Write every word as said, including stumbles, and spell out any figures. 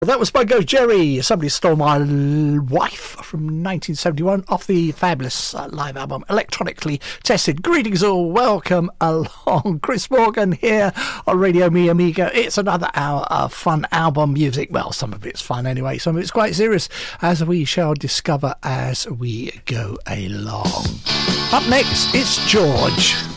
That was by Go Jerry. Somebody Stole My Wife from nineteen seventy-one off the fabulous uh, live album Electronically Tested. Greetings all, welcome along. Chris Morgan here on Radio Mi Amigo. It's another hour of fun album music. Well, some of it's fun anyway, some of it's quite serious, as we shall discover as we go along. Up next, it's George.